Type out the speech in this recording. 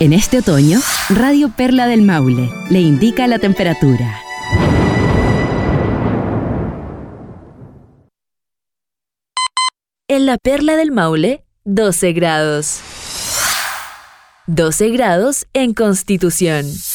En este otoño, Radio Perla del Maule le indica la temperatura. En la Perla del Maule, 12 grados. 12 grados en Constitución.